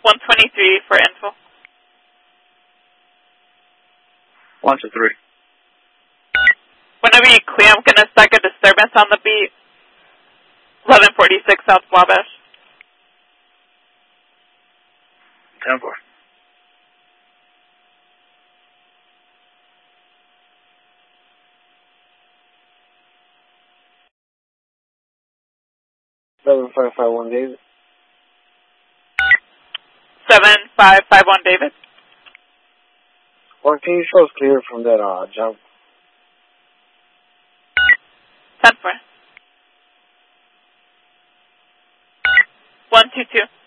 123 for info. 1 to 3. Whenever you clear, I'm going to start a disturbance on the beat. 1146 South Wabash. 10-4. Seven 551 David. 7551 David. Or can you show us clear from that jump? 10-4. 122.